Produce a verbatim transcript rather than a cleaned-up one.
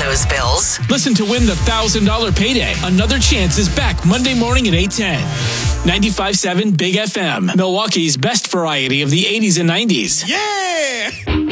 those bills. Listen to win the one thousand dollars payday. Another Chance is back Monday morning at eight ten. ninety-five point seven Big F M, Milwaukee's best variety of the eighties and nineties. Yeah!